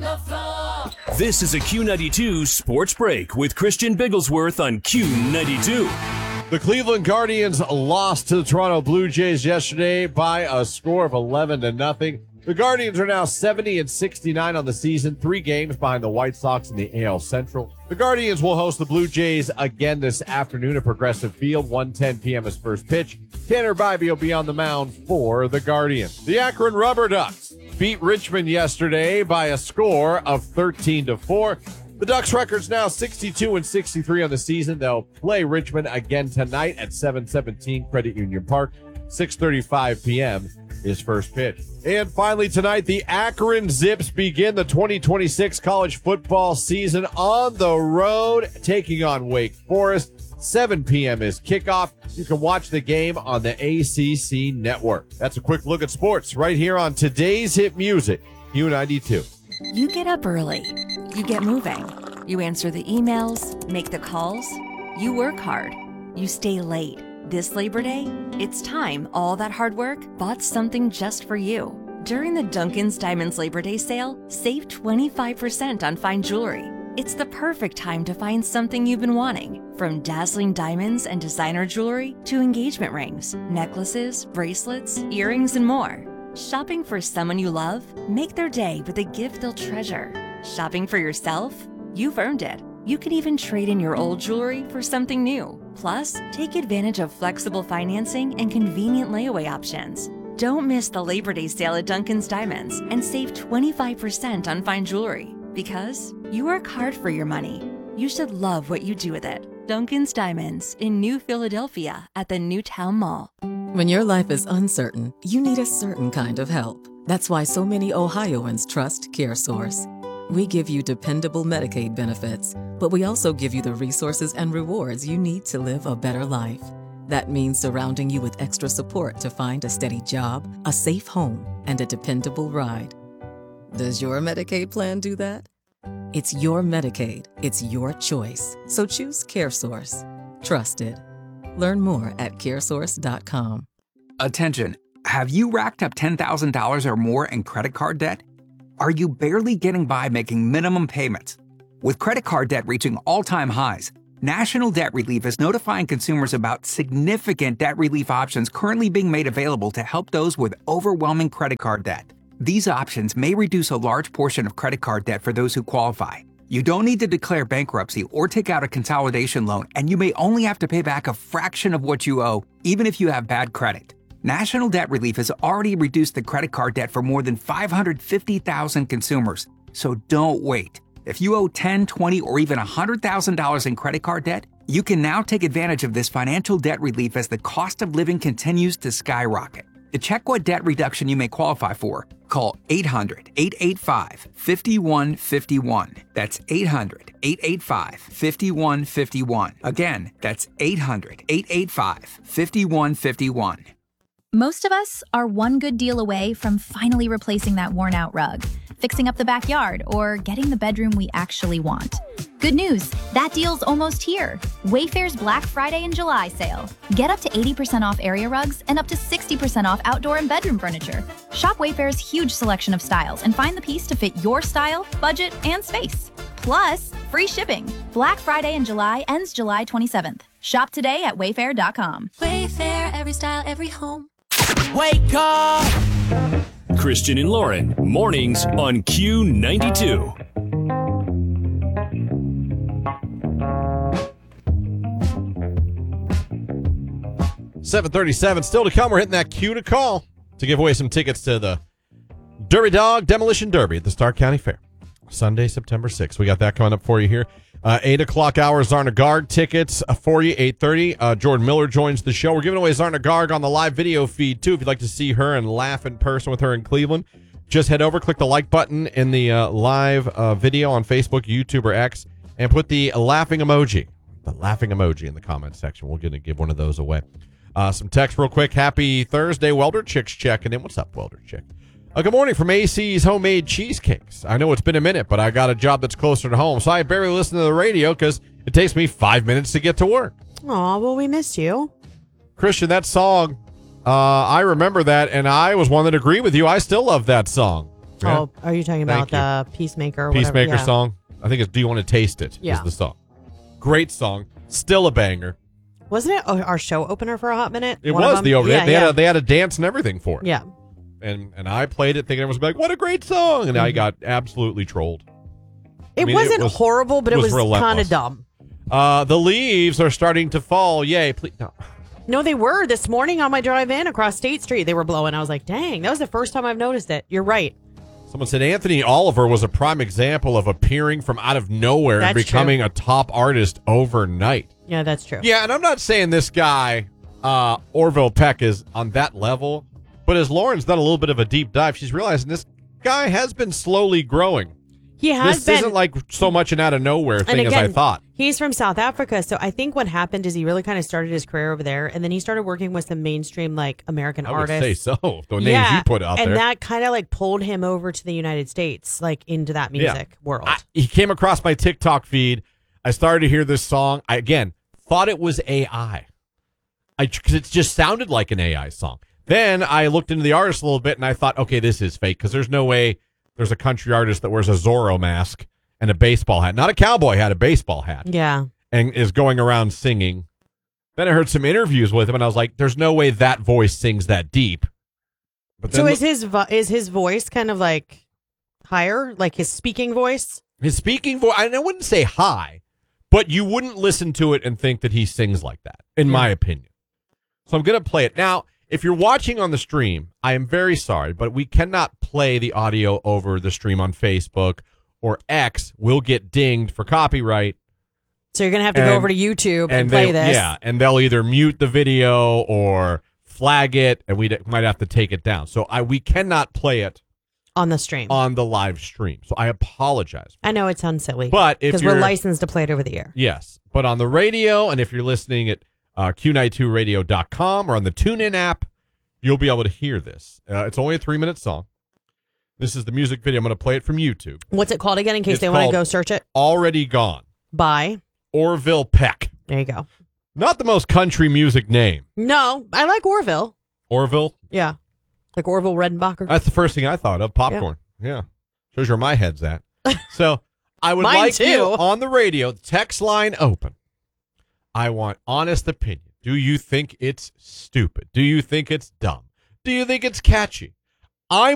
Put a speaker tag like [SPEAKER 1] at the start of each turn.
[SPEAKER 1] This is a Q92 Sports Break with Christian Bigglesworth on Q92.
[SPEAKER 2] The Cleveland Guardians lost to the Toronto Blue Jays yesterday by a score of 11-0. The Guardians are now 70-69 on the season, 3 games behind the White Sox in the AL Central. The Guardians will host the Blue Jays again this afternoon at Progressive Field, 1:10 p.m. is first pitch. Tanner Bybee will be on the mound for the Guardians. The Akron Rubber Ducks beat Richmond yesterday by a score of 13-4. The Ducks' record's now 62-63 on the season. They'll play Richmond again tonight at 7:17 Credit Union Park. 6:35 p.m. is first pitch. And finally tonight, the Akron Zips begin the 2026 college football season on the road, taking on Wake Forest. 7 p.m. is kickoff. You can watch the game on the ACC network. That's a quick look at sports right here on today's hit music, Q92.
[SPEAKER 3] You get up early. You get moving. You answer the emails, make the calls. You work hard. You stay late. This Labor Day, it's time all that hard work bought something just for you. During the Duncan's Diamonds Labor Day sale, save 25% on fine jewelry. It's the perfect time to find something you've been wanting, from dazzling diamonds and designer jewelry to engagement rings, necklaces, bracelets, earrings, and more. Shopping for someone you love? Make their day with a gift they'll treasure. Shopping for yourself? You've earned it. You can even trade in your old jewelry for something new. Plus, take advantage of flexible financing and convenient layaway options. Don't miss the Labor Day sale at Duncan's Diamonds and save 25% on fine jewelry. Because you work hard for your money. You should love what you do with it. Duncan's Diamonds in New Philadelphia at the Newtown Mall.
[SPEAKER 4] When your life is uncertain, you need a certain kind of help. That's why so many Ohioans trust CareSource. We give you dependable Medicaid benefits, but we also give you the resources and rewards you need to live a better life. That means surrounding you with extra support to find a steady job, a safe home, and a dependable ride. Does your Medicaid plan do that? It's your Medicaid. It's your choice. So choose CareSource. Trusted. Learn more at caresource.com.
[SPEAKER 5] Attention. Have you racked up $10,000 or more in credit card debt? Are you barely getting by making minimum payments? With credit card debt reaching all-time highs, National Debt Relief is notifying consumers about significant debt relief options currently being made available to help those with overwhelming credit card debt. These options may reduce a large portion of credit card debt for those who qualify. You don't need to declare bankruptcy or take out a consolidation loan, and you may only have to pay back a fraction of what you owe, even if you have bad credit. National Debt Relief has already reduced the credit card debt for more than 550,000 consumers, so don't wait. If you owe $10,000, $20,000, or even $100,000 in credit card debt, you can now take advantage of this financial debt relief as the cost of living continues to skyrocket. To check what debt reduction you may qualify for, call 800-885-5151. That's 800-885-5151. Again, that's 800-885-5151.
[SPEAKER 6] Most of us are one good deal away from finally replacing that worn-out rug, fixing up the backyard, or getting the bedroom we actually want. Good news, that deal's almost here. Wayfair's Black Friday and July sale. Get up to 80% off area rugs and up to 60% off outdoor and bedroom furniture. Shop Wayfair's huge selection of styles and find the piece to fit your style, budget, and space. Plus, free shipping. Black Friday in July ends July 27th. Shop today at wayfair.com.
[SPEAKER 7] Wayfair, every style, every home.
[SPEAKER 1] Wake up! Christian and Lauren, mornings on Q92.
[SPEAKER 2] $7:37 still to come. We're hitting that queue to call to give away some tickets to the Derby Dog Demolition Derby at the Stark County Fair. Sunday, September 6th. We got that coming up for you here. 8 o'clock hour, Zarna Garg tickets for you, 8:30. Jordan Miller joins the show. We're giving away Zarna Garg on the live video feed, too. If you'd like to see her and laugh in person with her in Cleveland, just head over, click the like button in the live video on Facebook, YouTube, or X, and put the laughing emoji in the comment section. We're going to give one of those away. Some text real quick. Happy Thursday. Welder Chick's checking in. What's up, Welder Chick? Good morning from AC's Homemade Cheesecakes. I know it's been a minute, but I got a job that's closer to home, so I barely listen to the radio because it takes me 5 minutes to get to work.
[SPEAKER 8] Aw, well, we missed you.
[SPEAKER 2] Christian, that song, I remember that, and I was one that agreed with you. I still love that song. Yeah.
[SPEAKER 8] Oh, are you talking
[SPEAKER 2] Thank
[SPEAKER 8] about the Peacemaker? Or whatever?
[SPEAKER 2] Peacemaker
[SPEAKER 8] Yeah.
[SPEAKER 2] song. I think it's Do You Want to Taste It?
[SPEAKER 8] Yeah.
[SPEAKER 2] Is the song. Great song. Still a banger.
[SPEAKER 8] Wasn't it our show opener for a hot minute?
[SPEAKER 2] It
[SPEAKER 8] One of
[SPEAKER 2] was
[SPEAKER 8] them?
[SPEAKER 2] the opener.
[SPEAKER 8] Yeah,
[SPEAKER 2] They had a dance and everything for it.
[SPEAKER 8] yeah.
[SPEAKER 2] And I played it thinking it was like, what a great song. And I got absolutely trolled.
[SPEAKER 8] It
[SPEAKER 2] I mean,
[SPEAKER 8] wasn't
[SPEAKER 2] it was-
[SPEAKER 8] horrible, but it was kind
[SPEAKER 2] relentless.
[SPEAKER 8] of dumb.
[SPEAKER 2] The leaves are starting to fall. Yay. Please. No.
[SPEAKER 8] No, they were. This morning on my drive in across State Street, they were blowing. I was like, dang, that was the first time I've noticed it. You're right.
[SPEAKER 2] Someone said Anthony Oliver was a prime example of appearing from out of nowhere and
[SPEAKER 8] That's
[SPEAKER 2] becoming a top artist overnight.
[SPEAKER 8] Yeah, that's true.
[SPEAKER 2] Yeah, and I'm not saying this guy, Orville Peck, is on that level, but as Lauren's done a little bit of a deep dive, she's realizing this guy has been slowly growing.
[SPEAKER 8] He has
[SPEAKER 2] This
[SPEAKER 8] been.
[SPEAKER 2] isn't like so much an out of nowhere thing as I thought.
[SPEAKER 8] He's from South Africa, so I think what happened is he really kind of started his career over there, and then he started working with some mainstream like American
[SPEAKER 2] I would
[SPEAKER 8] artists.
[SPEAKER 2] say so. The names you put out
[SPEAKER 8] and
[SPEAKER 2] there.
[SPEAKER 8] that kind of like pulled him over to the United States, like into that music world.
[SPEAKER 2] He came across my TikTok feed. I started to hear this song. I, again, thought it was AI. Because it just sounded like an AI song. Then I looked into the artist a little bit, and I thought, okay, this is fake, because there's no way there's a country artist that wears a Zorro mask and a baseball hat. Not a cowboy hat, a baseball hat.
[SPEAKER 8] Yeah.
[SPEAKER 2] And is going around singing. Then I heard some interviews with him, and I was like, there's no way that voice sings that deep. But
[SPEAKER 8] So
[SPEAKER 2] then
[SPEAKER 8] is his voice kind of like higher, like his speaking voice?
[SPEAKER 2] his speaking voice, I wouldn't say high, but you wouldn't listen to it and think that he sings like that, in my opinion. So I'm going to play it. Now, if you're watching on the stream, I am very sorry, but we cannot play the audio over the stream on Facebook or X. We'll get dinged for copyright.
[SPEAKER 8] So you're gonna have to go over to YouTube and play this.
[SPEAKER 2] Yeah, and they'll either mute the video or flag it, and we might have to take it down. So we cannot play it
[SPEAKER 8] on the stream,
[SPEAKER 2] on the live stream. So I apologize.
[SPEAKER 8] I know it sounds silly,
[SPEAKER 2] But if
[SPEAKER 8] because we're licensed to play it over the air.
[SPEAKER 2] Yes, but on the radio, and if you're listening at Q92radio.com or on the TuneIn app, you'll be able to hear this. It's only a 3-minute song. This is the music video. I'm going to play it from YouTube.
[SPEAKER 8] What's it called again, in case
[SPEAKER 2] It's
[SPEAKER 8] they want to
[SPEAKER 2] called
[SPEAKER 8] go search it?
[SPEAKER 2] Already Gone.
[SPEAKER 8] By
[SPEAKER 2] Orville Peck.
[SPEAKER 8] There you go.
[SPEAKER 2] Not the most country music name.
[SPEAKER 8] No, I like Orville.
[SPEAKER 2] Orville?
[SPEAKER 8] Yeah. Like Orville Redenbacher.
[SPEAKER 2] That's the first thing I thought of. Popcorn. Yeah. Shows you where my head's at. So I would
[SPEAKER 8] Mine
[SPEAKER 2] like
[SPEAKER 8] too.
[SPEAKER 2] you on the radio, text line open. I want honest opinion. Do you think it's stupid? Do you think it's dumb? Do you think it's catchy? I'm